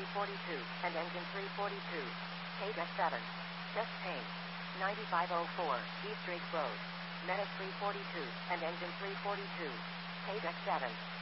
342, and engine 342. KDEC 7. Chest pain. 9504, East Drake Road. Medic 342, and engine 342. KDEC 7.